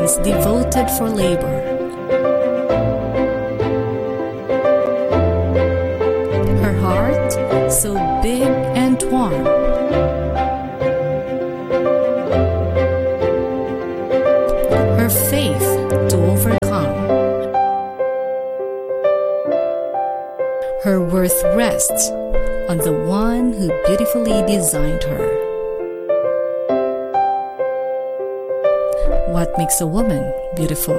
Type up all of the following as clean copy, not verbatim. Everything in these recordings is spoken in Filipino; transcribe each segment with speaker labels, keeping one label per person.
Speaker 1: hands devoted for labor. Her heart so big and warm. Her faith to overcome. Her worth rests on the one who beautifully designed her. What makes a woman beautiful?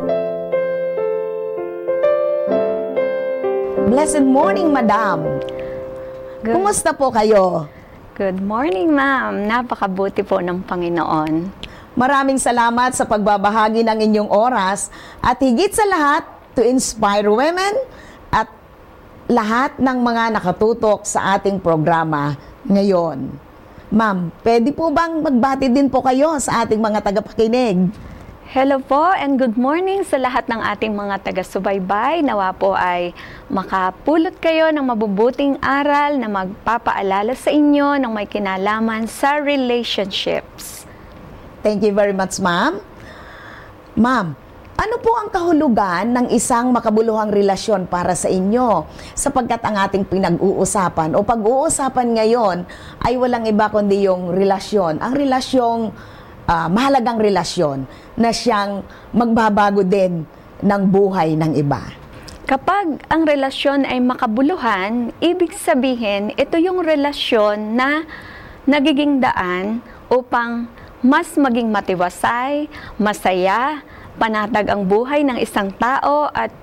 Speaker 2: Blessed morning, Madam. Kumusta po kayo?
Speaker 3: Good morning, ma'am. Napakabuti po ng Panginoon.
Speaker 2: Maraming salamat sa pagbabahagi ng inyong oras at higit sa lahat to inspire women at lahat ng mga nakatutok sa ating programa ngayon. Ma'am, pwede po bang magbati din po kayo sa ating mga tagapakinig?
Speaker 3: Hello po and good morning sa lahat ng ating mga taga-subaybay. Nawa po ay makapulot kayo ng mabubuting aral na magpapaalala sa inyo ng may kinalaman sa relationships.
Speaker 2: Thank you very much, ma'am. Ma'am, ano po ang kahulugan ng isang makabuluhang relasyon para sa inyo? Sapagkat ang ating pinag-uusapan o pag-uusapan ngayon ay walang iba kundi yung relasyon. Ang relasyong, mahalagang relasyon na siyang magbabago din ng buhay ng iba.
Speaker 3: Kapag ang relasyon ay makabuluhan, ibig sabihin ito yung relasyon na nagiging daan upang mas maging matiwasay, masaya, panatag ang buhay ng isang tao at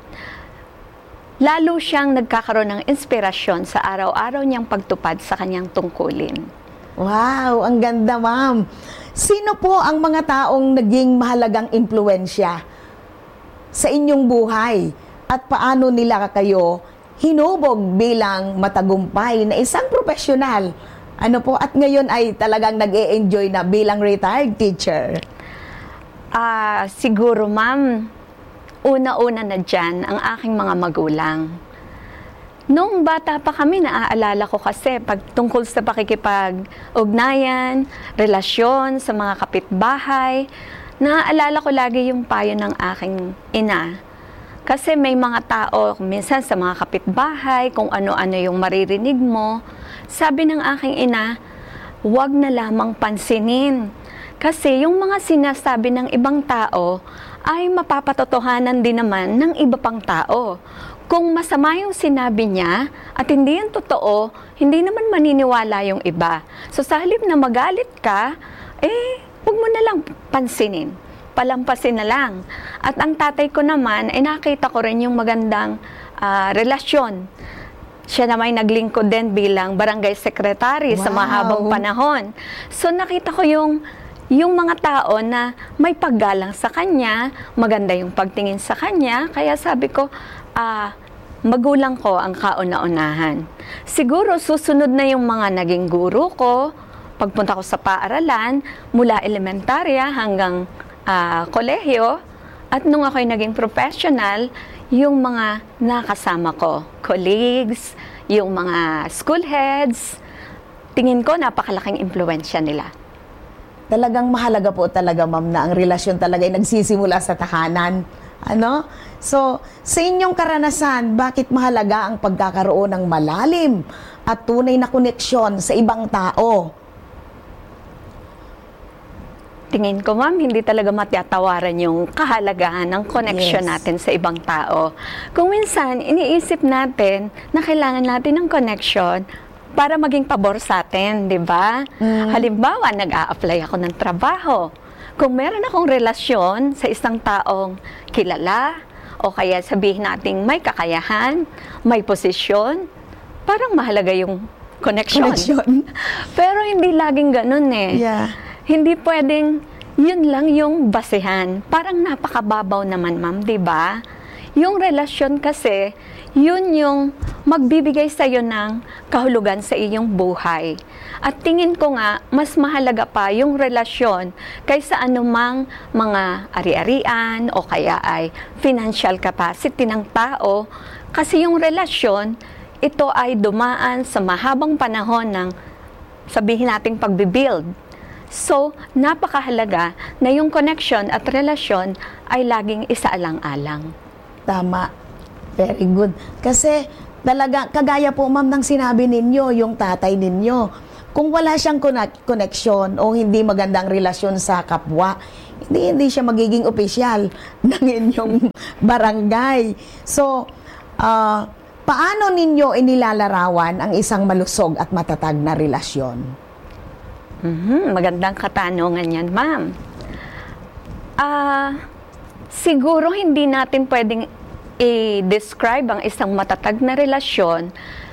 Speaker 3: lalo siyang nagkakaroon ng inspirasyon sa araw-araw niyang pagtupad sa kanyang tungkulin.
Speaker 2: Wow, ang ganda, ma'am. Sino po ang mga taong naging mahalagang impluwensya sa inyong buhay at paano nila kayo hinubog bilang matagumpay na isang profesional? Ano po, at ngayon ay talagang nag-e-enjoy na bilang retired teacher?
Speaker 3: Siguro, ma'am, una-una na dyan ang aking mga magulang. Noong bata pa kami, naaalala ko kasi pag tungkol sa pakikipag-ugnayan, relasyon sa mga kapitbahay, naaalala ko lagi yung payo ng aking ina. Kasi may mga tao, minsan sa mga kapitbahay, kung ano-ano yung maririnig mo, sabi ng aking ina, huwag na lamang pansinin. Kasi yung mga sinasabi ng ibang tao ay mapapatotohanan din naman ng iba pang tao. Kung masama yung sinabi niya at hindi yung totoo, hindi naman maniniwala yung iba. So sa halip na magalit ka, huwag mo na lang pansinin. Palampasin na lang. At ang tatay ko naman, nakita ko rin yung magandang relasyon. Siya naman ay naglingkod din bilang barangay secretary sa mahabang panahon. So nakita ko yung mga tao na may paggalang sa kanya, maganda yung pagtingin sa kanya, kaya sabi ko, magulang ko ang kauna-unahan. Siguro susunod na yung mga naging guro ko, pagpunta ko sa paaralan, mula elementarya hanggang kolehiyo, at nung ako'y naging professional, yung mga nakasama ko, colleagues, yung mga school heads, tingin ko napakalaking impluwensya nila.
Speaker 2: Talagang mahalaga po talaga, ma'am, na ang relasyon talaga ay nagsisimula sa tahanan. Ano? So, sa inyong karanasan, bakit mahalaga ang pagkakaroon ng malalim at tunay na koneksyon sa ibang tao?
Speaker 3: Tingin ko, ma'am, hindi talaga matatawaran yung kahalagahan ng connection natin sa ibang tao. Kung minsan, iniisip natin na kailangan natin ng connection para maging pabor sa atin, di ba? Halimbawa, nag-a-apply ako ng trabaho. Kung meron akong relasyon sa isang taong kilala, o kaya sabihin natin may kakayahan, may posisyon, parang mahalaga yung connection. Pero hindi laging ganun eh.
Speaker 2: Yeah.
Speaker 3: Hindi pwedeng yun lang yung basehan. Parang napakababaw naman, ma'am, di ba? Yung relasyon kasi, yun yung magbibigay sa iyo ng kahulugan sa iyong buhay. At tingin ko nga, mas mahalaga pa yung relasyon kaysa anumang mga ari-arian o kaya ay financial capacity ng tao. Kasi yung relasyon, ito ay dumaan sa mahabang panahon ng sabihin nating pagbibuild. So, napakahalaga na yung connection at relasyon ay laging isaalang-alang.
Speaker 2: Tama. Very good. Kasi talaga, kagaya po ma'am ng sinabi ninyo, yung tatay ninyo, kung wala siyang connection o hindi magandang relasyon sa kapwa, hindi siya magiging opisyal ng inyong barangay. So, paano ninyo inilalarawan ang isang malusog at matatag na relasyon?
Speaker 3: Magandang katanungan yan, ma'am. Siguro hindi natin pwedeng i-describe ang isang matatag na relasyon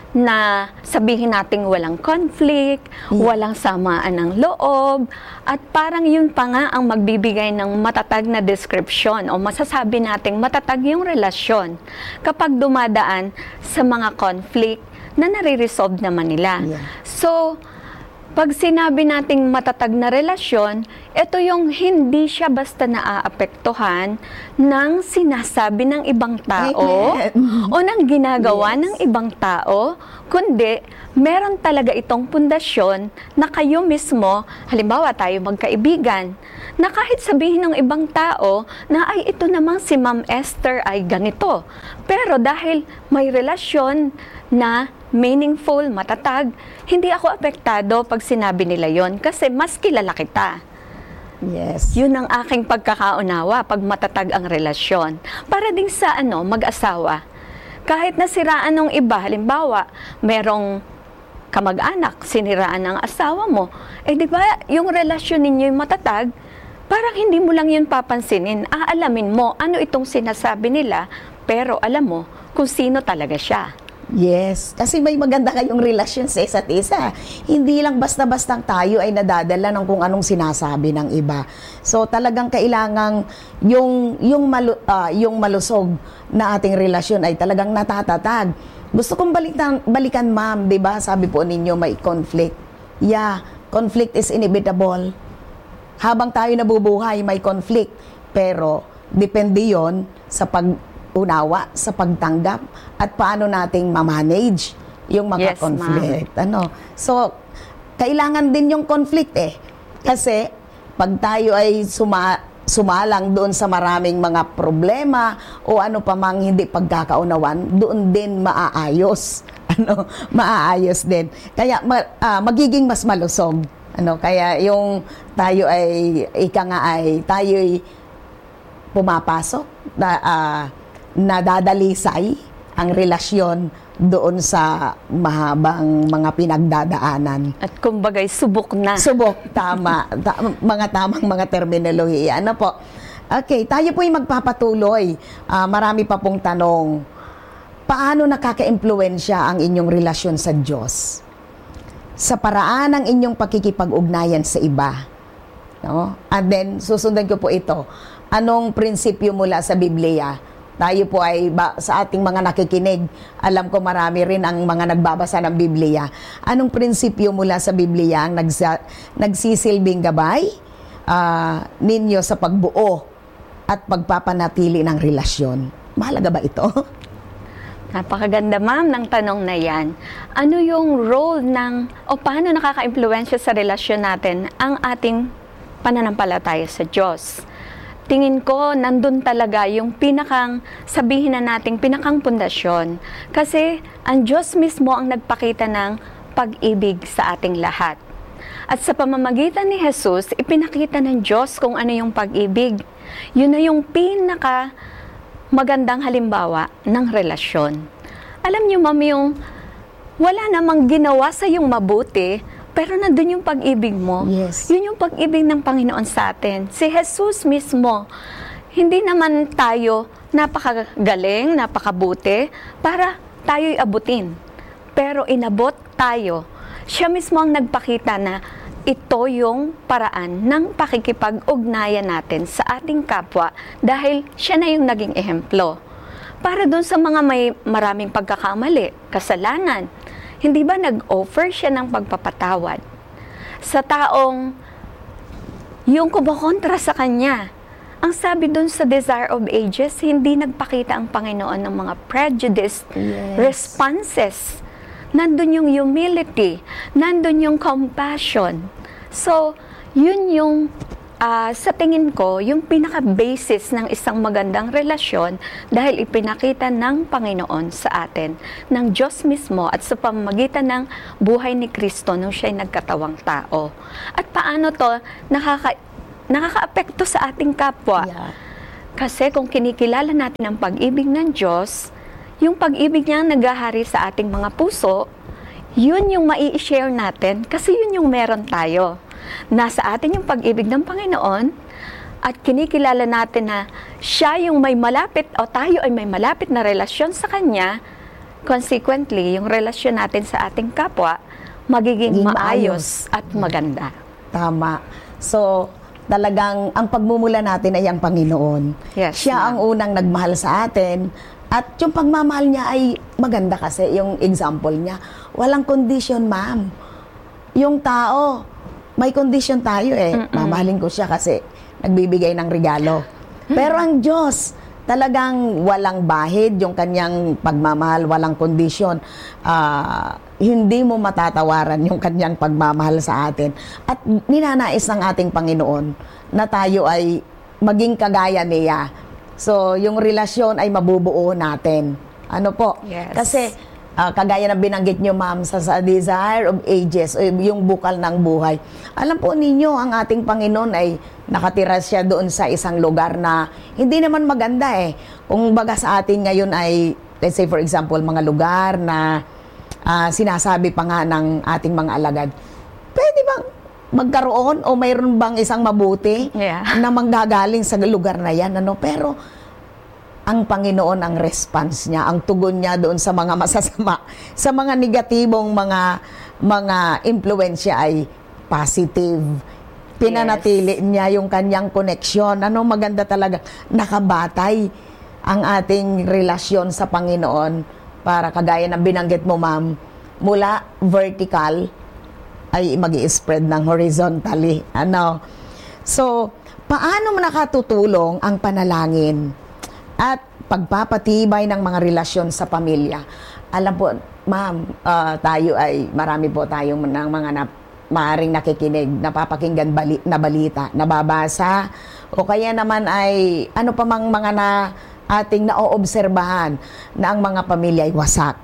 Speaker 3: na sabihin natin walang conflict, walang samaan ng loob, at parang yun pa nga ang magbibigay ng matatag na description o masasabi nating matatag yung relasyon kapag dumadaan sa mga conflict na nare-resolve naman nila.
Speaker 2: Yeah.
Speaker 3: So, pag sinabi nating matatag na relasyon, ito yung hindi siya basta naaapektuhan ng sinasabi ng ibang tao o ng ginagawa ng ibang tao, kundi meron talaga itong pundasyon na kayo mismo, halimbawa tayo magkaibigan, na kahit sabihin ng ibang tao na ay ito namang si Ma'am Esther ay ganito. Pero dahil may relasyon na meaningful, matatag, hindi ako apektado pag sinabi nila yon kasi mas kilala kita.
Speaker 2: Yes.
Speaker 3: Yun ang aking pagkakaunawa pag matatag ang relasyon. Para ding sa mag-asawa. Kahit nasiraan ng iba, halimbawa, merong kamag-anak, siniraan ng asawa mo, di ba yung relasyon ninyo yung matatag, parang hindi mo lang yun papansinin, aalamin mo ano itong sinasabi nila, pero alam mo kung sino talaga siya.
Speaker 2: Yes, kasi may maganda kayong relasyon sa isa't isa. Hindi lang basta-bastang tayo ay nadadala ng kung anong sinasabi ng iba. So talagang kailangang yung malusog na ating relasyon ay talagang natatatag. Gusto kong balikan ma'am, 'di ba? Sabi po ninyo may conflict. Yeah, conflict is inevitable. Habang tayo nabubuhay may conflict, pero depende 'yon sa unawa, sa pagtanggap, at paano nating ma-manage yung mga
Speaker 3: Yes,
Speaker 2: conflict. So, kailangan din yung conflict Kasi, pag tayo ay sumalang doon sa maraming mga problema o ano pa mang hindi pagkakaunawan, doon din maaayos. Maaayos din. Kaya, magiging mas malusog. Kaya yung tayo ay, tayo'y pumapasok, nadadalisay ang relasyon doon sa mahabang mga pinagdadaanan.
Speaker 3: At kumbagay, subok na.
Speaker 2: Subok, tama. Mga terminolohiya. Okay, tayo po'y magpapatuloy. Marami pa pong tanong. Paano nakaka-impluwensya ang inyong relasyon sa Diyos? Sa paraan ng inyong pakikipag-ugnayan sa iba. And then, susundan ko po ito. Anong prinsipyo mula sa Biblia? Tayo po ay sa ating mga nakikinig, alam ko marami rin ang mga nagbabasa ng Biblia. Anong prinsipyo mula sa Biblia ang nagsisilbing gabay ninyo sa pagbuo at pagpapanatili ng relasyon? Mahalaga ba ito?
Speaker 3: Napakaganda ma'am ng tanong na yan. Ano yung role paano nakaka-impluwensya sa relasyon natin ang ating pananampalataya sa Diyos? Tingin ko, nandun talaga yung sabihin na nating pinakang pundasyon. Kasi ang Diyos mismo ang nagpakita ng pag-ibig sa ating lahat. At sa pamamagitan ni Jesus, ipinakita ng Diyos kung ano yung pag-ibig. Yun na yung magandang halimbawa ng relasyon. Alam niyo, ma'am, yung wala namang ginawa sa yung mabuti, pero nandun yung pag-ibig mo.
Speaker 2: Yes.
Speaker 3: Yun yung pag-ibig ng Panginoon sa atin. Si Jesus mismo, hindi naman tayo napakagaling, napakabuti, para tayo'y abutin. Pero inabot tayo. Siya mismo ang nagpakita na ito yung paraan ng pakikipag-ugnayan natin sa ating kapwa dahil siya na yung naging ehemplo. Para dun sa mga may maraming pagkakamali, kasalanan, hindi ba nag-offer siya ng pagpapatawad sa taong yung kumokontra sa kanya? Ang sabi dun sa Desire of Ages, hindi nagpakita ang Panginoon ng mga prejudiced responses. Nandun yung humility, nandun yung compassion. So, Yun yung sa tingin ko, yung pinaka-basis ng isang magandang relasyon dahil ipinakita ng Panginoon sa atin, ng Diyos mismo at sa pamamagitan ng buhay ni Kristo nung siya'y nagkatawang tao. At paano to nakaka-apekto sa ating kapwa?
Speaker 2: Yeah.
Speaker 3: Kasi kung kinikilala natin ang pag-ibig ng Diyos, yung pag-ibig niya naghahari sa ating mga puso, yun yung mai-share natin kasi yun yung meron tayo. Nasa atin yung pag-ibig ng Panginoon at kinikilala natin na siya yung may malapit o tayo ay may malapit na relasyon sa Kanya. Consequently, yung relasyon natin sa ating kapwa magiging maayos at maganda.
Speaker 2: Tama. So, talagang ang pagmumula natin ay ang Panginoon.
Speaker 3: Yes,
Speaker 2: Siya ang unang nagmahal sa atin. At yung pagmamahal niya ay maganda kasi yung example niya. Walang condition, ma'am. Yung tao, may condition tayo Mamahalin ko siya kasi nagbibigay ng regalo. Pero ang Diyos, talagang walang bahid yung kanyang pagmamahal, walang condition. Hindi mo matatawaran yung kanyang pagmamahal sa atin. At ninanais ng ating Panginoon na tayo ay maging kagaya niya. So, yung relasyon ay mabubuo natin. Ano po?
Speaker 3: Yes.
Speaker 2: Kasi, kagaya na binanggit nyo, ma'am, sa Desire of Ages, yung bukal ng buhay. Alam po ninyo, ang ating Panginoon ay nakatira siya doon sa isang lugar na hindi naman maganda Kung baga sa atin ngayon ay, let's say for example, mga lugar na sinasabi pa nga ng ating mga alagad, pwede bang magkaroon o mayroon bang isang mabuti na manggagaling sa lugar na yan? Pero, ang Panginoon ang response niya, ang tugon niya doon sa mga masasama, sa mga negatibong mga impluensya ay positive. Pinanatili niya yung kanyang koneksyon. Maganda talaga. Nakabatay ang ating relasyon sa Panginoon para kagaya ng binanggit mo, ma'am, mula vertical ay mag-i-spread ng horizontally. So, paano mo nakatutulong ang panalangin at pagpapatibay ng mga relasyon sa pamilya? Alam po, ma'am, tayo ay, marami po tayong ng mga maaring nakikinig, napapakinggan na balita, nababasa, o kaya naman ay ano pa mang mga ating naoobserbahan na ang mga pamilya ay wasak.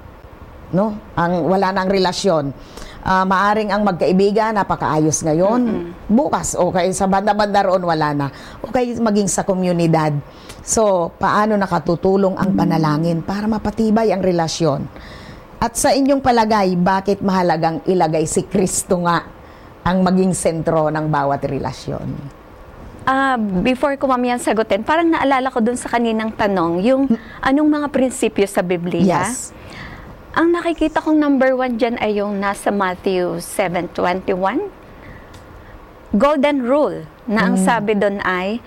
Speaker 2: Wala nang relasyon. Maaring ang magkaibigan, napakaayos ngayon. Bukas, okay, sa banda-banda roon, wala na. Okay, maging sa komunidad. So, paano nakatutulong ang panalangin para mapatibay ang relasyon? At sa inyong palagay, bakit mahalagang ilagay si Kristo nga ang maging sentro ng bawat relasyon?
Speaker 3: Before ko mamaya sagutin, parang naalala ko dun sa kaninang tanong, yung anong mga prinsipyo sa Biblia?
Speaker 2: Yes.
Speaker 3: Ang nakikita kong number 1 dyan ay yung nasa Matthew 7:21. Golden rule, na ang sabi dun ay,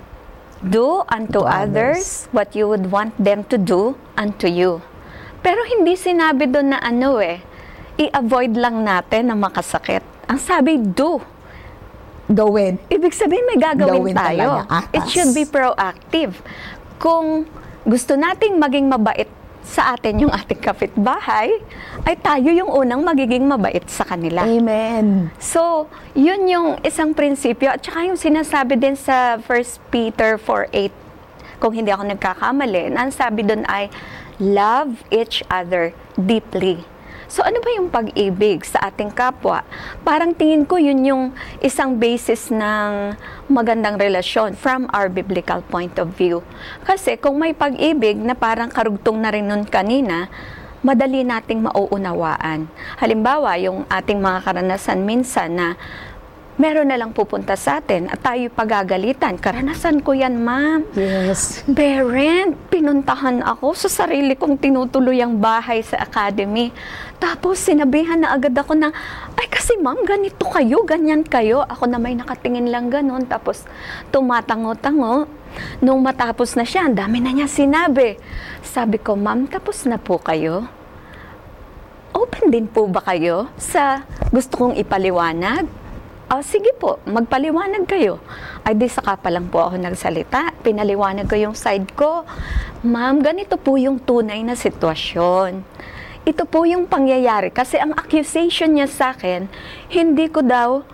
Speaker 3: do unto others what you would want them to do unto you. Pero hindi sinabi dun na i-avoid lang natin na makasakit. Ang sabi, do.
Speaker 2: Gawin.
Speaker 3: Ibig sabihin may gagawin tayo.
Speaker 2: Talaga, atas.
Speaker 3: It should be proactive. Kung gusto nating maging mabait sa atin yung ating kapitbahay, ay tayo yung unang magiging mabait sa kanila.
Speaker 2: Amen.
Speaker 3: So, yun yung isang prinsipyo. At saka yung sinasabi din sa 1 Peter 4:8, kung hindi ako nagkakamali, ang sabi dun ay, love each other deeply. So, ano ba yung pag-ibig sa ating kapwa? Parang tingin ko yun yung isang basis ng magandang relasyon from our biblical point of view. Kasi kung may pag-ibig na parang karugtong na rin nun kanina, madali nating mauunawaan. Halimbawa, yung ating mga karanasan minsan na meron na lang pupunta sa atin at tayo pagagalitan. Karanasan ko yan, ma'am.
Speaker 2: Yes.
Speaker 3: Parent, pinuntahan ako sa sarili kong tinutuloy ang bahay sa academy. Tapos sinabihan na agad ako na, ay kasi ma'am, ganito kayo, ganyan kayo. Ako na may nakatingin lang ganon. Tapos tumatango-tango. Nung matapos na siya, ang dami na niya sinabi. Sabi ko, ma'am, tapos na po kayo? Open din po ba kayo sa gusto kong ipaliwanag? Sige po, magpaliwanag kayo. Ay di saka pa lang po ako nagsalita. Pinaliwanag ko yung side ko. Ma'am, ganito po yung tunay na sitwasyon. Ito po yung pangyayari. Kasi ang accusation niya sa akin, hindi ko daw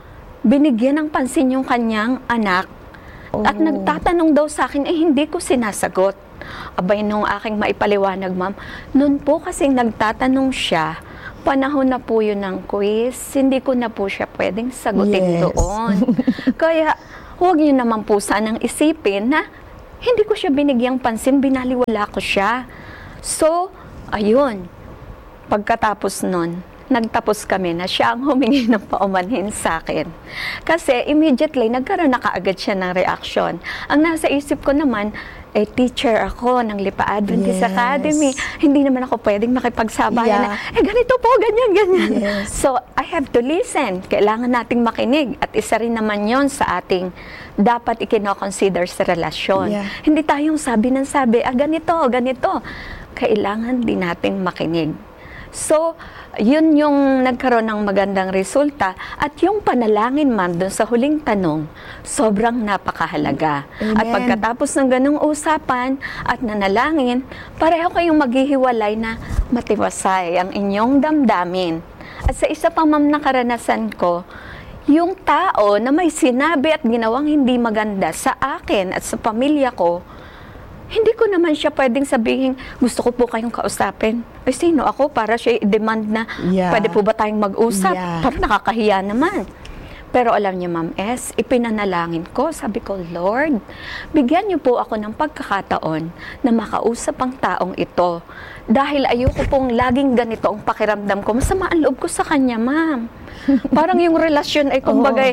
Speaker 3: binigyan ng pansin yung kanyang anak. At nagtatanong daw sa akin, hindi ko sinasagot. Abay, nung aking maipaliwanag, ma'am, noon po kasing nagtatanong siya, panahon na po yun ng quiz, hindi ko na po siya pwedeng sagutin doon. Kaya, huwag niyo naman po sanang isipin na hindi ko siya binigyang pansin, binaliwala ko siya. So, ayun, pagkatapos nun, nagtapos kami na siya ang humingi ng paumanhin sa akin. Kasi immediately, nagkaroon na kaagad siya ng reaction. Ang nasa isip ko naman, teacher ako ng Lipa Adventist Academy. Hindi naman ako pwedeng makipagsabayan na, ganito po, ganyan. So, I have to listen. Kailangan nating makinig. At isa rin naman yon sa ating dapat ikino-consider sa relasyon. Hindi tayong sabi ng sabi, ganito. Kailangan din nating makinig. So, yun yung nagkaroon ng magandang resulta. At yung panalangin, ma'am, dun sa huling tanong, sobrang napakahalaga.
Speaker 2: Amen.
Speaker 3: At pagkatapos ng ganung usapan at nanalangin, pareho kayong maghihiwalay na matiwasay ang inyong damdamin. At sa isa pang, ma'am, na karanasan ko, yung tao na may sinabi at ginawang hindi maganda sa akin at sa pamilya ko, hindi ko naman siya pwedeng sabihin, gusto ko po kayong kausapin. Sino ako para siya i-demand na, pwede po ba tayong mag-usap? Parang nakakahiya naman. Pero alam niyo, Ma'am S, ipinanalangin ko, sabi ko, Lord, bigyan niyo po ako ng pagkakataon na makausap ang taong ito. Dahil ayoko pong laging ganito ang pakiramdam ko. Masama ang loob ko sa kanya, Ma'am. Parang yung relasyon ay kumbagay,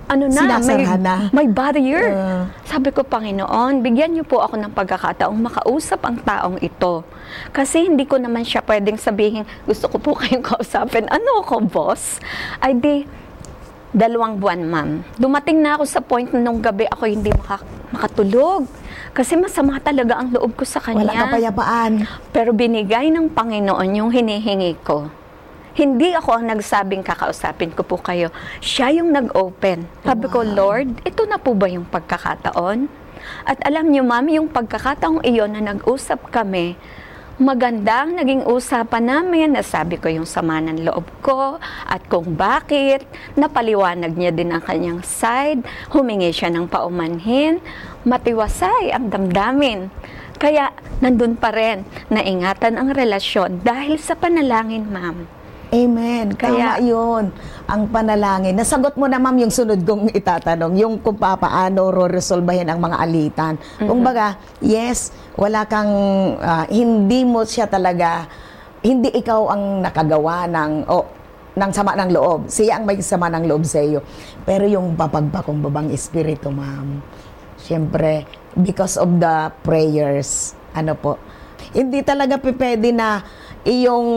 Speaker 3: may barrier. Sabi ko, Panginoon, bigyan niyo po ako ng pagkakataong makausap ang taong ito. Kasi hindi ko naman siya pwedeng sabihin, gusto ko po kayong kausapin. Ano ako, boss? Ay di, 2 buwan, ma'am. Dumating na ako sa point na nung gabi ako hindi makatulog. Kasi masama talaga ang loob ko sa kanya.
Speaker 2: Wala kapayapaan.
Speaker 3: Pero binigay ng Panginoon yung hinihingi ko. Hindi ako ang nagsabing kakausapin ko po kayo. Siya yung nag-open. Sabi ko, Lord, ito na po ba yung pagkakataon? At alam niyo, ma'am, yung pagkakataong iyon na nag-usap kami, magandang naging usapan namin. Nasabi ko yung sama ng loob ko at kung bakit. Napaliwanag niya din ang kanyang side. Humingi siya ng paumanhin. Matiwasay ang damdamin. Kaya nandun pa rin, naingatan ang relasyon dahil sa panalangin, ma'am.
Speaker 2: Amen. Kaya yun, ang panalangin. Nasagot mo na, ma'am, yung sunod kong itatanong, yung kung paano resolbahin ang mga alitan. Kumbaga, yes, wala kang, hindi mo siya talaga, hindi ikaw ang nakagawa ng sama ng loob. Siya ang may sama ng loob sa iyo. Pero yung papagpakumbabang espiritu, ma'am, siyempre, because of the prayers, hindi talaga pwede na iyong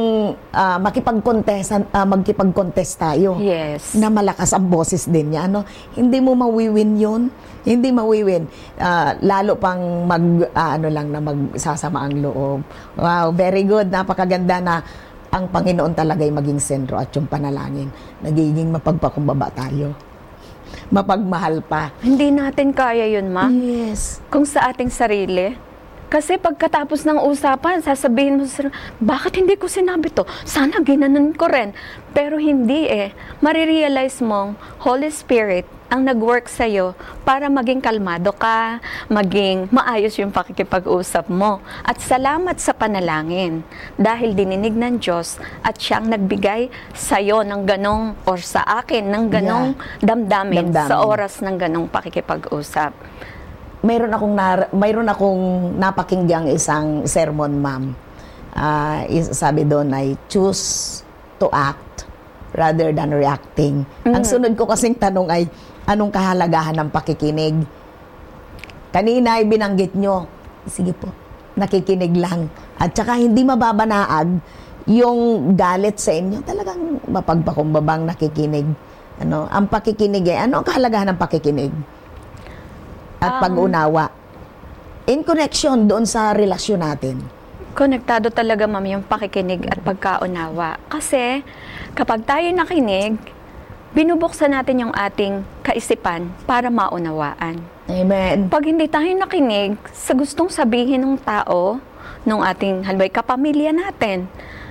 Speaker 2: magkipag-contest tayo.
Speaker 3: Yes.
Speaker 2: Na malakas ang boses din niya. Hindi mo mawiwin yun. Hindi mawiwin. Lalo pang magsasama ang loob. Wow, very good. Napakaganda na ang Panginoon talaga ay maging sentro at yung panalangin. Nagiging mapagpakumbaba tayo. Mapagmahal pa.
Speaker 3: Hindi natin kaya yun, ma'am.
Speaker 2: Yes.
Speaker 3: Kung sa ating sarili. Kasi pagkatapos ng usapan, sasabihin mo, bakit hindi ko sinabi to? Sana ginanon ko rin. Pero hindi Marirealize mong Holy Spirit ang nag-work sa'yo para maging kalmado ka, maging maayos yung pakikipag-usap mo. At salamat sa panalangin dahil dininig ng Diyos at siyang nagbigay sa'yo ng ganong, or sa akin, ng ganong damdamin sa oras ng ganong pakikipag-usap.
Speaker 2: Mayroon akong napakinggang isang sermon, ma'am. Sabi doon ay choose to act rather than reacting. Ang sunod ko kasing tanong ay, anong kahalagahan ng pakikinig? Kanina ay binanggit nyo, sige po, nakikinig lang. At saka hindi mababanaag yung galit sa inyo. Talagang mapagpakumbabang nakikinig. Ang pakikinig ano ang kahalagahan ng pakikinig? At pag-unawa. In connection doon sa relasyon natin.
Speaker 3: Konektado talaga, ma'am, yung pakikinig at pagkaunawa. Kasi kapag tayo nakinig, binubuksan natin yung ating kaisipan para maunawaan.
Speaker 2: Amen.
Speaker 3: Pag hindi tayo nakinig sa gustong sabihin ng tao, nung ating halimbawa kapamilya natin,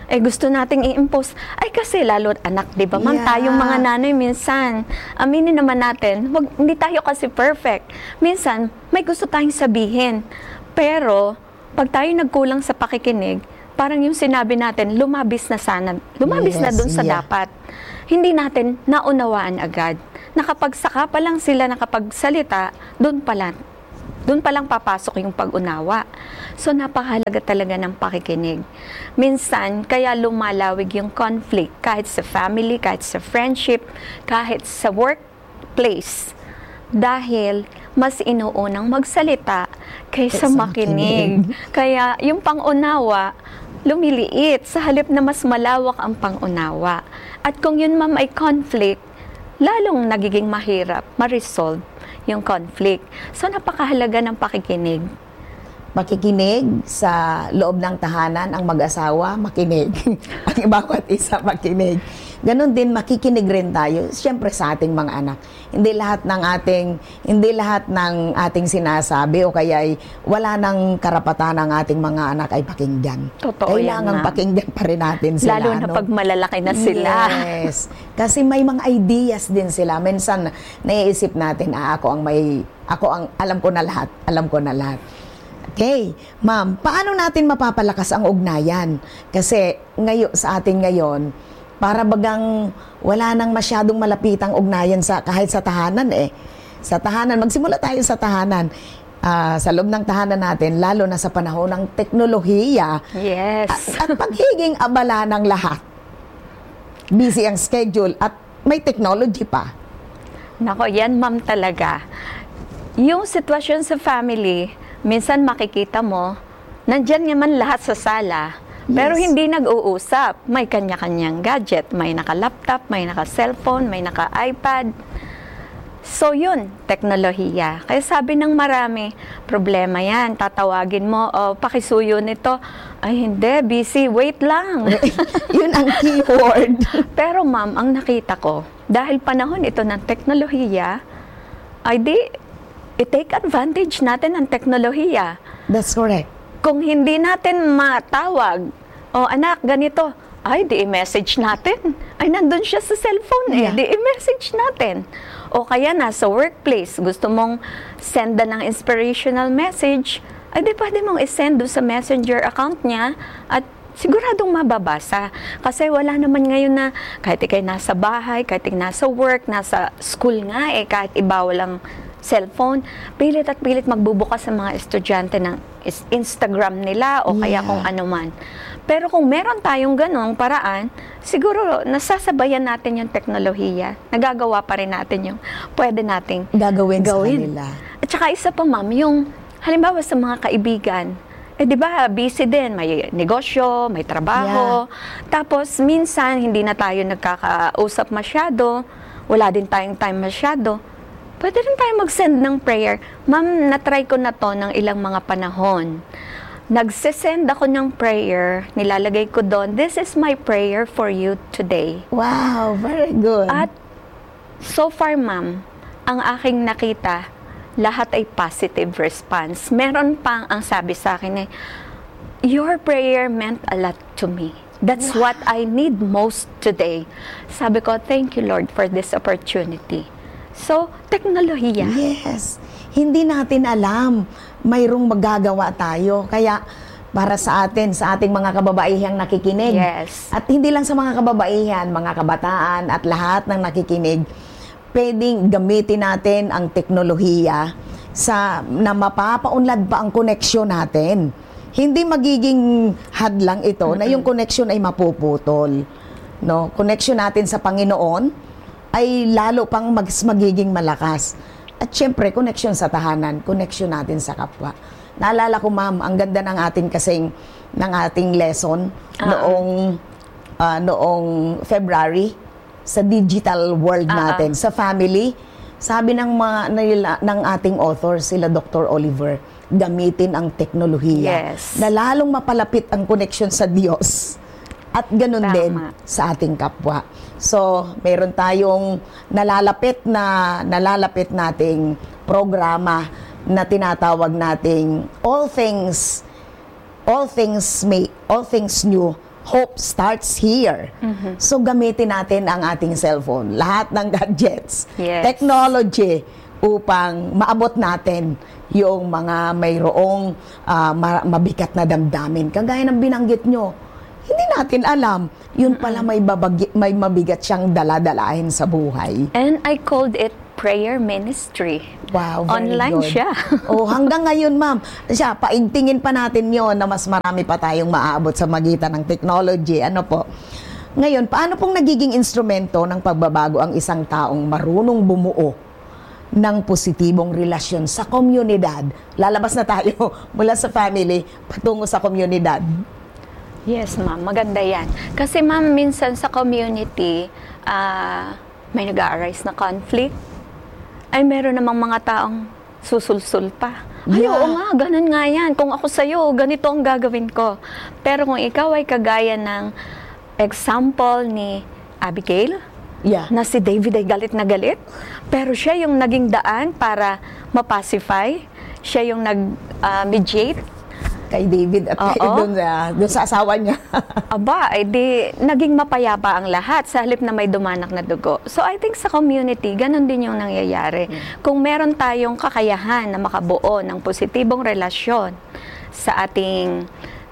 Speaker 3: gusto nating i-impose. Ay kasi lalo anak, di ba ma'am?
Speaker 2: Yeah.
Speaker 3: Tayong mga nanay minsan, aminin naman natin, hindi tayo kasi perfect. Minsan, may gusto tayong sabihin. Pero, pag tayo nagkulang sa pakikinig, parang yung sinabi natin, lumabis na
Speaker 2: Yes,
Speaker 3: dun sa
Speaker 2: yeah.
Speaker 3: dapat. Hindi natin naunawaan agad. Nakapagsaka pa lang sila nakapagsalita, dun pa lang papasok yung pag-unawa. So, napakahalaga talaga ng pakikinig. Minsan, kaya lumalawig yung conflict, kahit sa family, kahit sa friendship, kahit sa workplace. Dahil, mas inuunang magsalita kaysa makinig. Kaya, yung pang-unawa, lumiliit sa halip na mas malawak ang pang-unawa. At kung yun ma'am ay conflict, lalong nagiging mahirap ma-resolve yung conflict. So, napakahalaga ng pakikinig.
Speaker 2: Makikinig sa loob ng tahanan, ang mag-asawa, makinig. Ang bawat isa, makinig. Ganon din, makikinig rin tayo, siyempre sa ating mga anak. Hindi lahat ng ating sinasabi o kaya ay wala ng karapatan ng ating mga anak ay pakinggan.
Speaker 3: Totoo yan,
Speaker 2: Kailangan
Speaker 3: ma'am.
Speaker 2: pakinggan pa rin natin sila.
Speaker 3: Lalo na pag malalaki na sila.
Speaker 2: Yes. Kasi may mga ideas din sila. Minsan, naiisip natin, alam ko na lahat. Okay, ma'am, paano natin mapapalakas ang ugnayan? Kasi sa atin ngayon, para bagang wala nang masyadong malapitang ugnayan kahit sa tahanan Sa tahanan, magsimula tayo sa tahanan. Sa loob ng tahanan natin, lalo na sa panahon ng teknolohiya.
Speaker 3: Yes.
Speaker 2: At pagiging abala ng lahat. Busy ang schedule at may technology pa.
Speaker 3: Nako, yan ma'am talaga. Yung sitwasyon sa family, minsan makikita mo, nandyan naman lahat sa sala, pero
Speaker 2: Yes.
Speaker 3: hindi nag-uusap. May kanya-kanyang gadget, may naka-laptop, may naka-cellphone, may naka-iPad. So yun, teknolohiya. Kaya sabi ng marami, problema yan, tatawagin mo, pakisuyo nito. Ay hindi, busy, wait lang.
Speaker 2: Yun ang keyword.
Speaker 3: Pero ma'am, ang nakita ko, dahil panahon ito ng teknolohiya, ay i-take advantage natin ng teknolohiya.
Speaker 2: That's correct.
Speaker 3: Kung hindi natin matawag, anak, ganito, ay, i-message natin. Ay, nandun siya sa cellphone
Speaker 2: Yeah.
Speaker 3: i-message natin. O kaya nasa workplace, gusto mong senda ng inspirational message, ay di pwede mong isend doon sa messenger account niya at siguradong mababasa. Kasi wala naman ngayon na kahit ikay nasa bahay, kahit ikay nasa work, nasa school nga kahit iba walang cellphone, pilit at pilit magbubukas sa mga estudyante ng Instagram nila o kaya kung ano man. Pero kung meron tayong ganong paraan, siguro nasasabayan natin yung teknolohiya. Nagagawa pa rin natin yung pwede nating
Speaker 2: Gagawin sa kanila.
Speaker 3: At saka isa pa ma'am, yung halimbawa sa mga kaibigan, di ba busy din, may negosyo, may trabaho. Tapos minsan hindi na tayo nagkakausap masyado, wala din tayong time masyado. Pwede rin tayo mag-send ng prayer. Ma'am, na-try ko na to ng ilang mga panahon. Nagsisend ako ng prayer, nilalagay ko doon, this is my prayer for you today.
Speaker 2: Wow, very good.
Speaker 3: At so far, ma'am, ang aking nakita, lahat ay positive response. Meron pang ang sabi sa akin your prayer meant a lot to me. That's what I need most today. Sabi ko, thank you Lord for this opportunity. So, teknolohiya.
Speaker 2: Yes. Hindi natin alam, mayroong magagawa tayo. Kaya, para sa ating mga kababaihang nakikinig.
Speaker 3: Yes.
Speaker 2: At hindi lang sa mga kababaihan, mga kabataan at lahat ng nakikinig, pwedeng gamitin natin ang teknolohiya na mapapaunlad pa ang koneksyon natin. Hindi magiging hadlang ito na yung koneksyon ay mapuputol. No? Koneksyon natin sa Panginoon ay lalo pang magiging malakas. At syempre, koneksyon sa tahanan, koneksyon natin sa kapwa. Naalala ko, ma'am, ang ganda ng ating lesson noong February sa digital world natin, sa family. Sabi ng ating author, sila Dr. Oliver, gamitin ang teknolohiya na lalong mapalapit ang koneksyon sa Diyos. At ganun din sa ating kapwa. So, meron tayong nalalapit nating programa na tinatawag nating all things new, Hope starts here. So gamitin natin ang ating cellphone, lahat ng gadgets,
Speaker 3: Yes.
Speaker 2: technology, upang maabot natin yung mga mayroong mabigat na damdamin. Kagaya ng binanggit nyo, hindi natin alam, yun pala may mabigat siyang daladalahin sa buhay.
Speaker 3: And I called it prayer ministry.
Speaker 2: Wow, very
Speaker 3: Online
Speaker 2: good.
Speaker 3: siya.
Speaker 2: Hanggang ngayon, ma'am, paigtingin pa natin yon na mas marami pa tayong maaabot sa magitan ng technology. Ano po? Ngayon, paano pong nagiging instrumento ng pagbabago ang isang taong marunong bumuo ng positibong relasyon sa komunidad? Lalabas na tayo mula sa family patungo sa komunidad.
Speaker 3: Yes, ma'am. Maganda yan. Kasi, ma'am, minsan sa community, may nag-a-arise na conflict. Ay, meron namang mga taong susulsul pa. Ay,
Speaker 2: Yeah.
Speaker 3: oo nga, ganun nga yan. Kung ako sa'yo, ganito ang gagawin ko. Pero kung ikaw ay kagaya ng example ni Abigail,
Speaker 2: Yeah.
Speaker 3: na si David ay galit na galit, pero siya yung naging daan para mapacify, siya yung nag-mediate.
Speaker 2: Kay David at kay
Speaker 3: Oo.
Speaker 2: doon sa asawa niya.
Speaker 3: Aba, ay di, naging mapayapa ang lahat sa halip na may dumanak na dugo. So I think sa community, ganun din yung nangyayari. Kung meron tayong kakayahan na makabuo ng positibong relasyon sa ating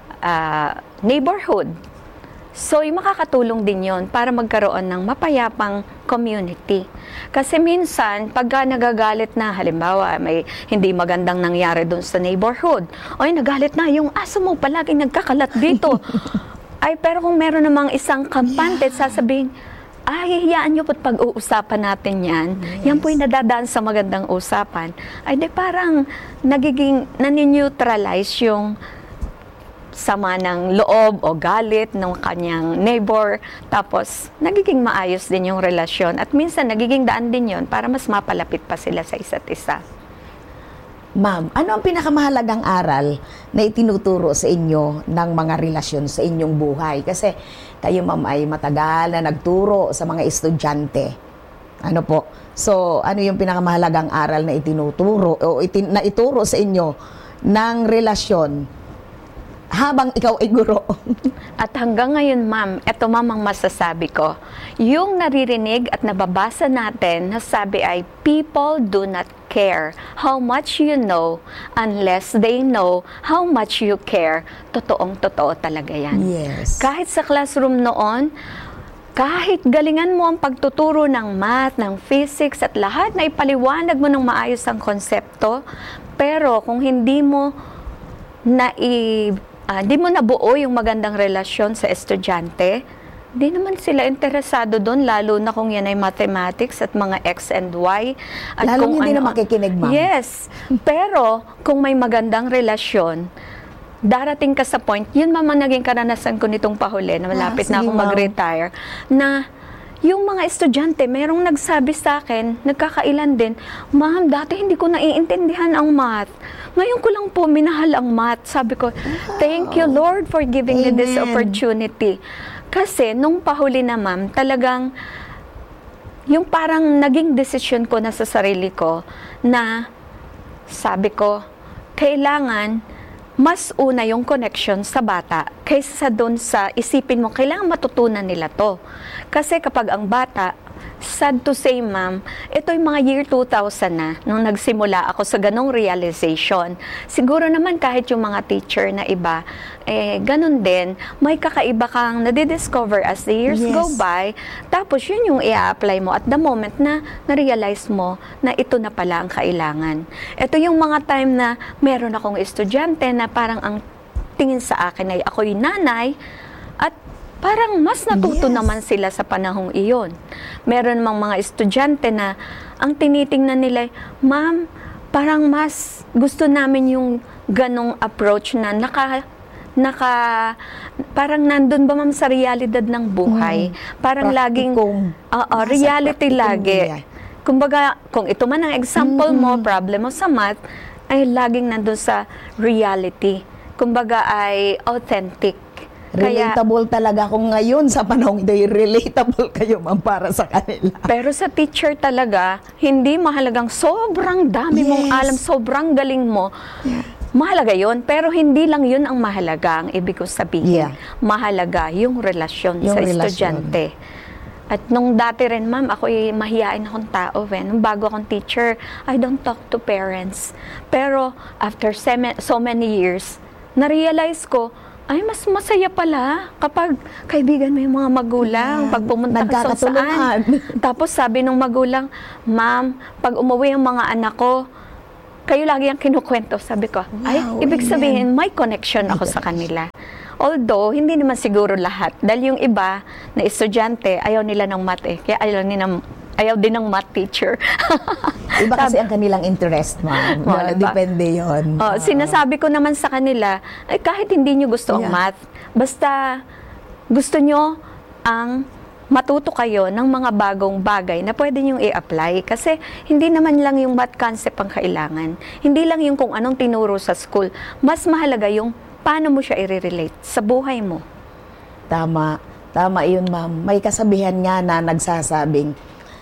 Speaker 3: neighborhood, so makakatulong din yon para magkaroon ng mapayapang community. Kasi minsan, pagka nagagalit na, halimbawa, may hindi magandang nangyari doon sa neighborhood, ay nagalit na, yung aso mo palaging nagkakalat dito. Ay, pero kung meron namang isang kampante, sasabihin, hihiyaan nyo po't pag-uusapan natin yan. Yan po yung nadadaan sa magandang usapan. Ay, di parang nanineutralize yung sama ng loob o galit ng kanyang neighbor. Tapos, nagiging maayos din yung relasyon. At minsan, nagiging daan din yon para mas mapalapit pa sila sa isa't isa.
Speaker 2: Ma'am, ano ang pinakamahalagang aral na itinuturo sa inyo ng mga relasyon sa inyong buhay? Kasi kayo, ma'am, ay matagal na nagturo sa mga estudyante. Ano po? So, ano yung pinakamahalagang aral na itinuturo o na ituro sa inyo ng relasyon habang ikaw ay guro?
Speaker 3: At hanggang ngayon, ma'am, eto ma'am ang masasabi ko. Yung naririnig at nababasa natin na sabi ay, people do not care how much you know unless they know how much you care. Totoong-totoo talaga yan.
Speaker 2: Yes.
Speaker 3: Kahit sa classroom noon, kahit galingan mo ang pagtuturo ng math, ng physics, at lahat na ipaliwanag mo ng maayos ang konsepto, pero kung hindi mo nabuo yung magandang relasyon sa estudyante, di naman sila interesado doon, lalo na kung yan ay mathematics at mga X and Y. At
Speaker 2: Lalo
Speaker 3: kung
Speaker 2: hindi na makikinig, ma'am.
Speaker 3: Yes. Pero, kung may magandang relasyon, darating ka sa point, yun mama naging karanasan ko nitong pahuli, na malapit na
Speaker 2: sige,
Speaker 3: akong
Speaker 2: ma'am.
Speaker 3: mag-retire, na yung mga estudyante, merong nagsabi sa akin, nagkakailan din, ma'am, dati hindi ko naiintindihan ang math. Ngayon ko lang po minahal ang math. Sabi ko, thank you Lord for giving me this
Speaker 2: Amen.
Speaker 3: opportunity. Kasi nung pahuli na, ma'am, talagang yung parang naging desisyon ko na sa sarili ko na sabi ko, kailangan mas una yung connection sa bata kaysa doon sa isipin mo, kailangan matutunan nila to. Kasi kapag ang bata, sad to say, ma'am, ito yung mga year 2000 na, nung nagsimula ako sa ganong realization. Siguro naman kahit yung mga teacher na iba, ganun din, may kakaiba kang nadidiscover as the years
Speaker 2: Yes.
Speaker 3: go by, tapos yun yung i-apply mo at the moment na na-realize mo na ito na pala ang kailangan. Ito yung mga time na meron akong estudyante na parang ang tingin sa akin ay ako'y nanay at parang mas natuto
Speaker 2: Yes.
Speaker 3: naman sila sa panahong iyon. Meron mang mga estudyante na ang tinitingnan nila, ma'am, parang mas gusto namin yung ganong approach na parang nandun ba ma'am sa realidad ng buhay? Parang laging,
Speaker 2: Nasa
Speaker 3: reality
Speaker 2: practicum
Speaker 3: lagi.
Speaker 2: niya.
Speaker 3: Kumbaga, kung ito man ang example mo, problem mo sa math, ay laging nandun sa reality. Kumbaga ay authentic.
Speaker 2: Relatable talaga kung ngayon sa panahong ito, relatable kayo, ma'am, para sa kanila.
Speaker 3: Pero sa teacher talaga, hindi mahalagang sobrang dami mong
Speaker 2: Yes.
Speaker 3: alam, sobrang galing mo. mahalaga yun, pero hindi lang yun ang mahalaga, ang ibig ko sabihin.
Speaker 2: Yeah.
Speaker 3: Mahalaga yung relasyon
Speaker 2: Yung
Speaker 3: sa
Speaker 2: relasyon.
Speaker 3: estudyante. At nung dati rin, ma'am, ako mahihain akong tao. Nung bago akong teacher, I don't talk to parents. Pero after so many years, na-realize ko, ay, mas masaya pala kapag kaibigan mo yung mga magulang,
Speaker 2: Yeah.
Speaker 3: pag pumunta ka sa
Speaker 2: Nagkakatulungan.
Speaker 3: saan. Tapos sabi nung magulang, ma'am, pag umuwi ang mga anak ko, kayo lagi ang kinukwento. Sabi ko, ay,
Speaker 2: Wow,
Speaker 3: ibig
Speaker 2: amen.
Speaker 3: sabihin, may connection ako sa kanila. Although, hindi naman siguro lahat. Dahil yung iba na estudyante, ayaw nila ng math eh. Kaya ayaw din ng math teacher.
Speaker 2: Iba kasi ang kanilang interest, ma'am.
Speaker 3: Oh, diba?
Speaker 2: Depende yun.
Speaker 3: Oh, sinasabi ko naman sa kanila, ay kahit hindi nyo gusto ang
Speaker 2: Yeah.
Speaker 3: math, basta gusto nyo ang matuto kayo ng mga bagong bagay na pwede nyo i-apply. Kasi hindi naman lang yung math concept ang kailangan. Hindi lang yung kung anong tinuro sa school. Mas mahalaga yung paano mo siya i-relate sa buhay mo.
Speaker 2: Tama. Tama yun, ma'am. May kasabihan nga na nagsasabing,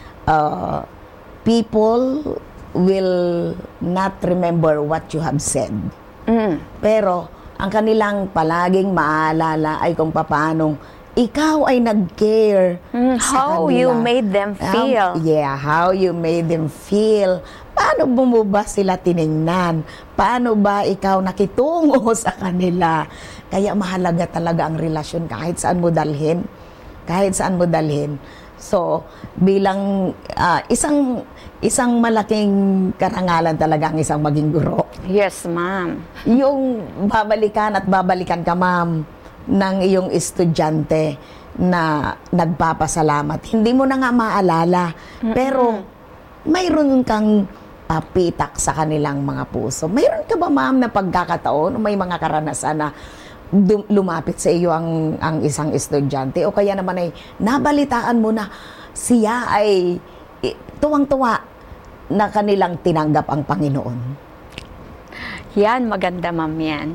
Speaker 2: people will not remember what you have said. Pero, ang kanilang palaging maalala ay kung paanong ikaw ay nag-care sa
Speaker 3: How
Speaker 2: kanila.
Speaker 3: you made them feel.
Speaker 2: How you made them feel. Paano mo ba sila tiningnan? Paano ba ikaw nakitungo sa kanila? Kaya mahalaga talaga ang relasyon kahit saan mo dalhin. Kahit saan mo dalhin. So, bilang isang malaking karangalan talaga ang isang maging guro.
Speaker 3: Yes, ma'am.
Speaker 2: Yung babalikan at babalikan ka, ma'am, ng iyong estudyante na nagpapasalamat. Hindi mo na nga maalala, pero mayroon kang papitak sa kanilang mga puso. Mayroon ka ba, ma'am, na pagkakataon o may mga karanasan na lumapit sa iyo ang isang estudyante o kaya naman ay nabalitaan mo na siya ay tuwang-tuwa na kanilang tinanggap ang Panginoon?
Speaker 3: Yan, maganda, ma'am, yan.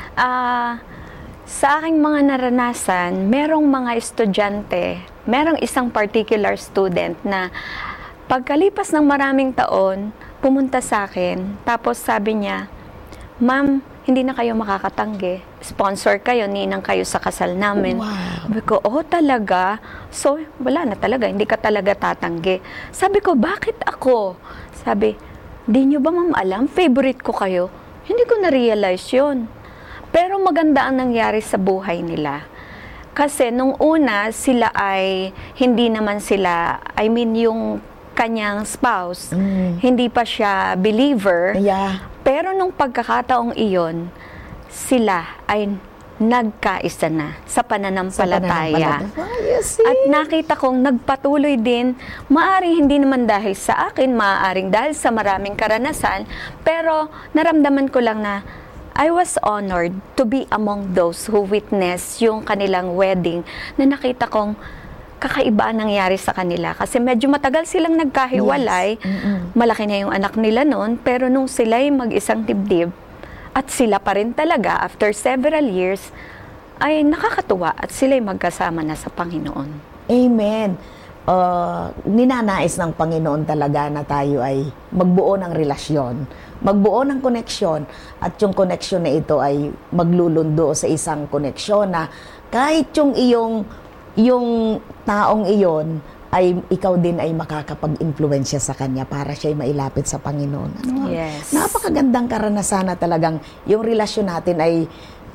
Speaker 3: Sa aking mga naranasan, merong mga estudyante, merong isang particular student na pagkalipas ng maraming taon, pumunta sa akin, tapos sabi niya, ma'am, hindi na kayo makakatanggi. Sponsor kayo, ninang kayo sa kasal namin.
Speaker 2: Wow.
Speaker 3: Sabi ko, oh talaga? So, wala na talaga, hindi ka talaga tatanggi. Sabi ko, bakit ako? Sabi, di nyo ba ma'am alam, favorite ko kayo? Hindi ko na-realize yun. Pero maganda ang nangyari sa buhay nila. Kasi nung una, sila ay, hindi naman sila, I mean yung kanyang spouse, hindi pa siya believer.
Speaker 2: Yeah.
Speaker 3: Pero nung pagkakataong iyon, sila ay nagkaisa na sa pananampalataya.
Speaker 2: You see?
Speaker 3: At nakita kong nagpatuloy din, maaring hindi naman dahil sa akin, maaaring dahil sa maraming karanasan, pero naramdaman ko lang na I was honored to be among those who witnessed yung kanilang wedding na nakita kong kakaiba ang nangyari sa kanila. Kasi medyo matagal silang nagkahiwalay, malaki na yung anak nila noon, pero nung sila'y mag-isang dibdib, at sila pa rin talaga, after several years, ay nakakatuwa at sila'y magkasama na sa Panginoon.
Speaker 2: Amen. Ninanais ng Panginoon talaga na tayo ay magbuo ng relasyon, magbuo ng koneksyon, at yung koneksyon na ito ay maglulundo sa isang koneksyon na kahit yung taong iyon ay ikaw din ay makakapag-impluwensya sa kanya para siya ay mailapit sa Panginoon.
Speaker 3: Yes.
Speaker 2: Napakagandang karanasan na talagang yung relasyon natin ay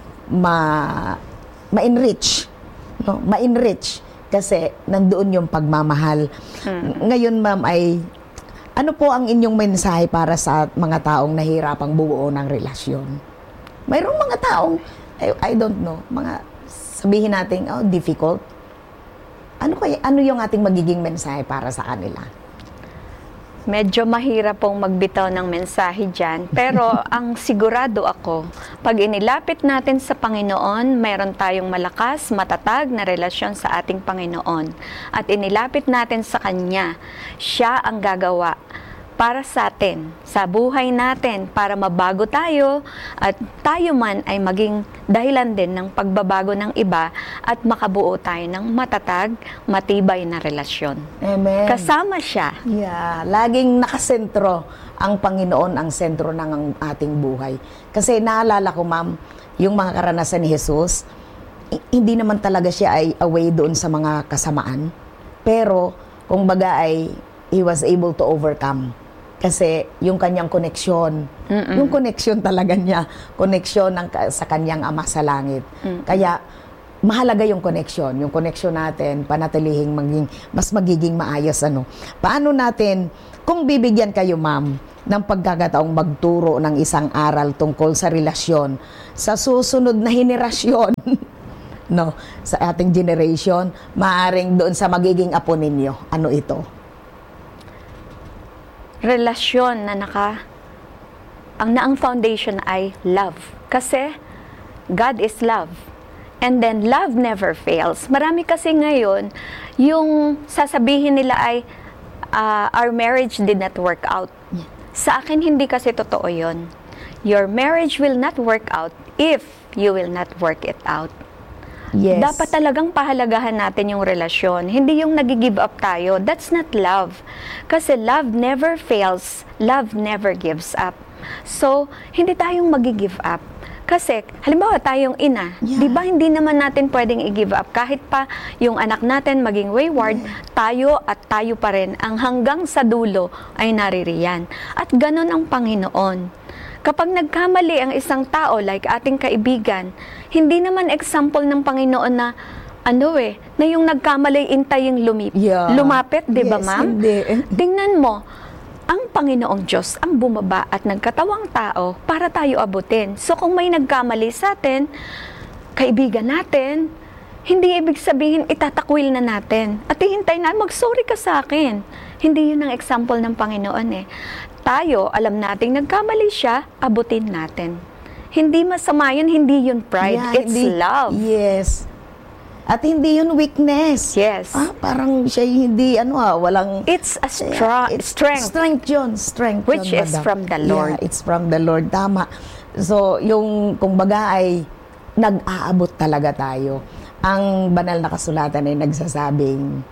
Speaker 2: ma-enrich, no? Ma-enrich kasi nandoon yung pagmamahal. Ngayon, ma'am, ay ano po ang inyong mensahe para sa mga taong nahirapang bumuo ng relasyon? Mayroong mga taong, I don't know, mga sabihin natin, difficult. Ano yung ating magiging mensahe para sa kanila?
Speaker 3: Medyo mahirap pong magbitaw ng mensahe dyan, pero ang sigurado ako, pag inilapit natin sa Panginoon, mayroon tayong malakas, matatag na relasyon sa ating Panginoon. At inilapit natin sa Kanya, Siya ang gagawa para sa atin, sa buhay natin, para mabago tayo at tayo man ay maging dahilan din ng pagbabago ng iba at makabuo tayo ng matatag, matibay na relasyon.
Speaker 2: Amen.
Speaker 3: Kasama siya.
Speaker 2: Yeah, laging nakasentro ang Panginoon ang sentro ng ating buhay. Kasi naalala ko, ma'am, yung mga karanasan ni Jesus, hindi naman talaga siya ay away doon sa mga kasamaan. Pero, kung baga ay, he was able to overcome. Kasi yung kanyang koneksyon, yung koneksyon talaga niya, koneksyon sa kanyang Ama sa langit. Kaya, mahalaga yung koneksyon natin, panatilihing mas magiging maayos. Paano natin, kung bibigyan kayo, ma'am, ng pagkakataong magturo ng isang aral tungkol sa relasyon sa susunod na henerasyon, no, sa ating generation, maaring doon sa magiging apo ninyo, ano ito?
Speaker 3: Relasyon na ang foundation ay love. Kasi God is love. And then love never fails. Marami kasi ngayon, yung sasabihin nila ay, our marriage did not work out. Sa akin, hindi kasi totoo yun. Your marriage will not work out if you will not work it out.
Speaker 2: Yes.
Speaker 3: Dapat talagang pahalagahan natin yung relasyon. Hindi yung nag-give up tayo. That's not love. Kasi love never fails. Love never gives up. So, hindi tayong mag-give up. Kasi, halimbawa tayong ina, di ba hindi naman natin pwedeng i-give up. Kahit pa yung anak natin maging wayward, tayo at tayo pa rin ang hanggang sa dulo ay naririyan. At ganon ang Panginoon. Kapag nagkamali ang isang tao like ating kaibigan, hindi naman example ng Panginoon na na yung nagkamali intaying lumapit, di ba, ma'am?
Speaker 2: Hindi.
Speaker 3: Tingnan mo, ang Panginoong Diyos ang bumaba at nagkatawang tao para tayo abutin. So kung may nagkamali sa atin, kaibigan natin, hindi ibig sabihin itatakwil na natin at hihintay na mag-sorry ka sa akin. Hindi yun ang example ng Panginoon eh. Tayo, alam nating nagkamali siya, abutin natin. Hindi masama yun, hindi yun pride, it's love.
Speaker 2: Yes. At hindi yun weakness.
Speaker 3: Yes.
Speaker 2: Parang siya hindi, walang...
Speaker 3: It's a strength.
Speaker 2: Strength yun. Strength
Speaker 3: which
Speaker 2: yun,
Speaker 3: is
Speaker 2: madam.
Speaker 3: from the Lord.
Speaker 2: Yeah, it's from the Lord. Tama. So, yung kumbaga ay nag-aabot talaga tayo. Ang banal na kasulatan ay nagsasabing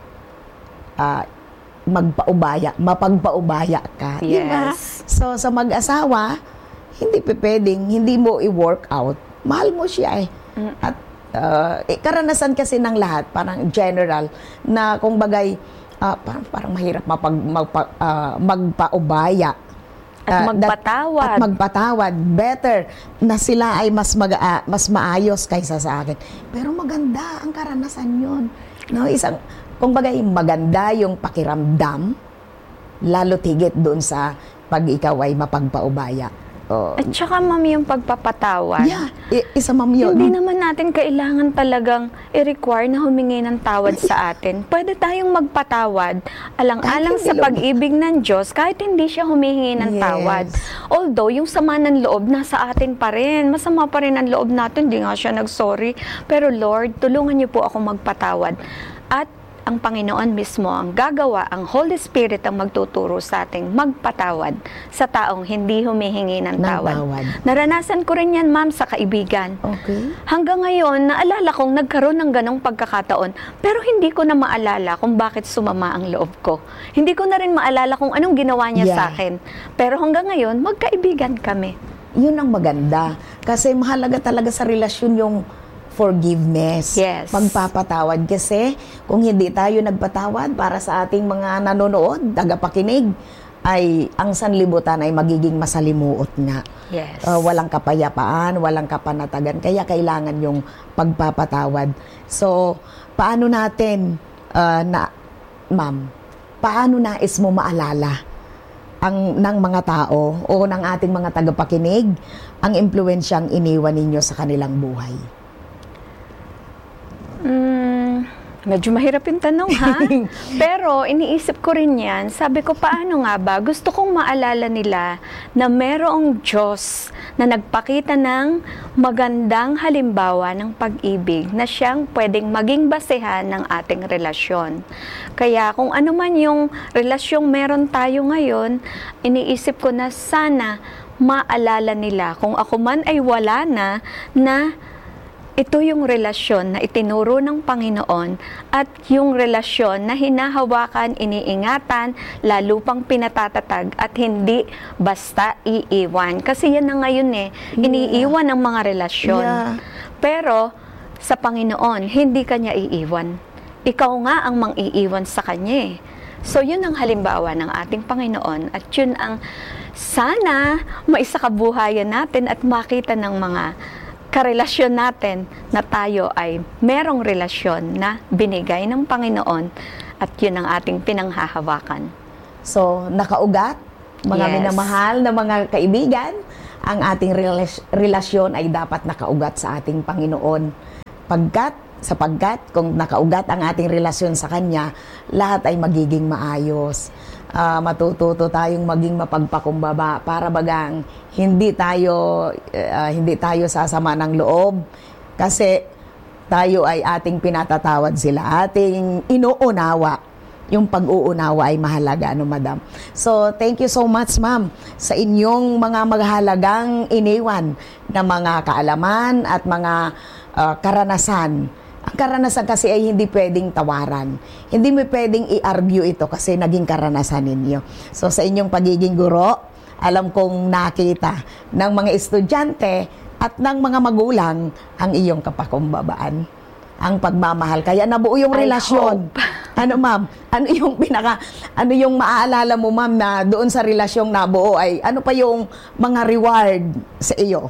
Speaker 2: mapagpaubaya ka.
Speaker 3: Yes.
Speaker 2: Diba? So, sa mag-asawa, hindi pwedeng, hindi mo i-work out. Mahal mo siya eh. At karanasan kasi ng lahat, parang general, na kung bagay, parang mahirap magpaubaya.
Speaker 3: At magpatawad.
Speaker 2: At magpatawad. Better na sila ay mas maayos kaysa sa akin. Pero maganda ang karanasan yun. No? Kung bagay, maganda yung pakiramdam, lalo tigit doon sa pag ikaw ay mapagpaubaya.
Speaker 3: At saka, ma'am, yung pagpapatawad.
Speaker 2: Yeah, isa, ma'am, yun.
Speaker 3: Hindi naman natin kailangan talagang i-require na humingi ng tawad sa atin. Pwede tayong magpatawad alang-alang sa pag-ibig ng Diyos kahit hindi siya humihingi ng tawad. Although, yung sama ng loob nasa atin pa rin. Masama pa rin ang loob natin. Hindi nga siya nag-sorry. Pero Lord, tulungan niyo po ako magpatawad. At ang Panginoon mismo ang gagawa, ang Holy Spirit ang magtuturo sa ating magpatawad sa taong hindi humihingi ng tawad. Naranasan ko rin yan, ma'am, sa kaibigan.
Speaker 2: Okay.
Speaker 3: Hanggang ngayon, naalala kong nagkaroon ng ganong pagkakataon, pero hindi ko na maalala kung bakit sumama ang loob ko. Hindi ko na rin maalala kung anong ginawa niya sa akin. Pero hanggang ngayon, magkaibigan kami.
Speaker 2: Yun ang maganda. Kasi mahalaga talaga sa relasyon yung forgiveness.
Speaker 3: Yes.
Speaker 2: Magpapatawad. Kasi kung hindi tayo nagpatawad para sa ating mga nanonood, tagapakinig, ay ang sanlibutan ay magiging masalimuot nga.
Speaker 3: Yes.
Speaker 2: Walang kapayapaan, walang kapanatagan. Kaya kailangan yung pagpapatawad. So, paano natin, ma'am, paano nais mo maalala ng mga tao o ng ating mga tagapakinig ang impluwensyang iniwan ninyo sa kanilang buhay?
Speaker 3: Medyo mahirap yung tanong, ha? Pero iniisip ko rin yan. Sabi ko, paano nga ba? Gusto kong maalala nila na merong Diyos na nagpakita ng magandang halimbawa ng pag-ibig na siyang pwedeng maging basehan ng ating relasyon. Kaya kung ano man yung relasyong meron tayo ngayon, iniisip ko na sana maalala nila kung ako man ay wala na ito yung relasyon na itinuro ng Panginoon at yung relasyon na hinahawakan, iniingatan, lalo pang pinatatatag at hindi basta iiwan. Kasi yan na ngayon iniiwan ang mga relasyon.
Speaker 2: Yeah.
Speaker 3: Pero sa Panginoon, hindi kanya iiwan. Ikaw nga ang mang-iiwan sa kanya. So yun ang halimbawa ng ating Panginoon at yun ang sana maisakabuhayan natin at makita ng mga karelasyon natin na tayo ay merong relasyon na binigay ng Panginoon at yun ang ating pinanghahawakan.
Speaker 2: So, nakaugat, mga
Speaker 3: Yes.
Speaker 2: minamahal na mga kaibigan, ang ating relasyon ay dapat nakaugat sa ating Panginoon. Sapagkat kung nakaugat ang ating relasyon sa Kanya, lahat ay magiging maayos. Matututo tayong maging mapagpakumbaba para bagang hindi tayo sasama ng loob kasi tayo ay ating pinatatawad sila, ating inuunawa. Yung pag-uunawa ay mahalaga, madam. So, thank you so much, ma'am, sa inyong mga mahalagang iniwan na mga kaalaman at mga karanasan. Ang karanasan kasi ay hindi pwedeng tawaran. Hindi mo pwedeng i-argue ito kasi naging karanasan ninyo. So sa inyong pagiging guro, alam kong nakita ng mga estudyante at ng mga magulang ang iyong kapakumbabaan, ang pagmamahal. Kaya nabuo yung relasyon. Ano ma'am? Ano yung maaalala mo ma'am na doon sa relasyong nabuo ay ano pa yung mga reward sa iyo?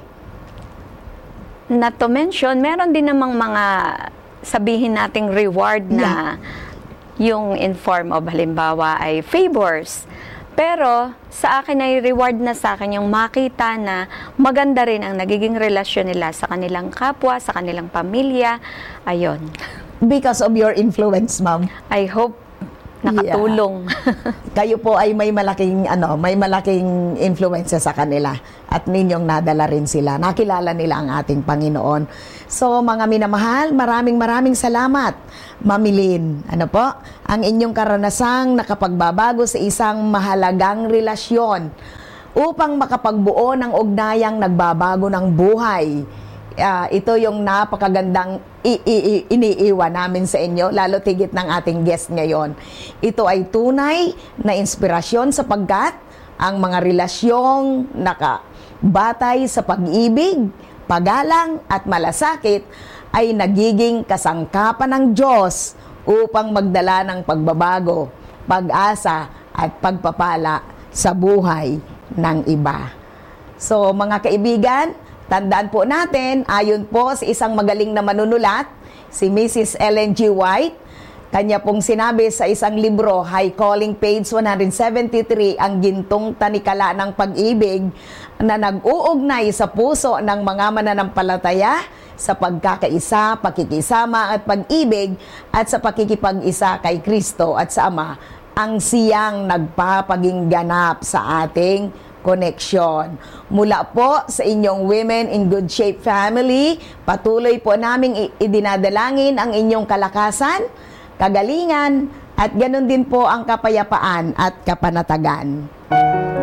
Speaker 3: Not to mention, meron din namang mga sabihin nating reward na yung in form of halimbawa ay favors. Pero sa akin ay reward na sa akin yung makita na maganda rin ang nagiging relasyon nila sa kanilang kapwa, sa kanilang pamilya. Ayun.
Speaker 2: Because of your influence, ma'am.
Speaker 3: I hope nakatulong.
Speaker 2: Kayo po ay may malaking influence sa kanila at ninyong nadala rin sila. Nakilala nila ang ating Panginoon. So, mga minamahal, maraming salamat. Mamilin, ang inyong karanasang nakapagbabago sa isang mahalagang relasyon upang makapagbuo ng ugnayang nagbabago ng buhay. Ito yung napakagandang iniiwan namin sa inyo, lalo tigit ng ating guest ngayon. Ito ay tunay na inspirasyon sapagkat ang mga relasyong nakabatay sa pag-ibig, paggalang at malasakit ay nagiging kasangkapan ng Diyos upang magdala ng pagbabago, pag-asa at pagpapala sa buhay ng iba. So mga kaibigan, tandaan po natin, ayon po sa isang magaling na manunulat, si Mrs. Ellen G. White, kanya pong sinabi sa isang libro, High Calling, page 173, ang gintong tanikala ng pag-ibig na nag-uugnay sa puso ng mga mananampalataya sa pagkakaisa, pakikisama at pag-ibig at sa pakikipag-isa kay Kristo at sa Ama, ang siyang nagpapaging ganap sa ating connection. Mula po sa inyong Women in Good Shape family, patuloy po naming idinadalangin ang inyong kalakasan, kagalingan, at ganun din po ang kapayapaan at kapanatagan.